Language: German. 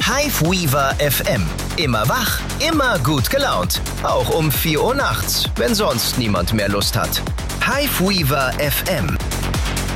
Hiveweaver FM. Immer wach, immer gut gelaunt. Auch um 4 Uhr nachts, wenn sonst niemand mehr Lust hat. Hiveweaver FM.